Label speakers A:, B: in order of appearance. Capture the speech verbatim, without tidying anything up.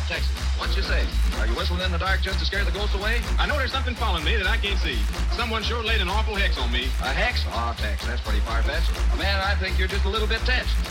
A: Texas. What you say? Are you whistling in the dark just to scare the ghosts away?
B: I know there's something following me that I can't see. Someone sure laid an awful hex on me.
A: A hex? Aw, Tex, that's pretty far-fetched. Man, I think you're just a little bit tense.